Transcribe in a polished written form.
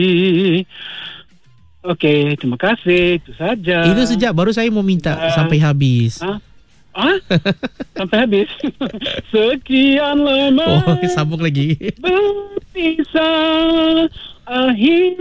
Okey, terima kasih. Itu saja. Itu sejak baru saya mau minta sampai habis. Sampai habis. Sekian lama Oh, sambung lagi. berpisah, akhir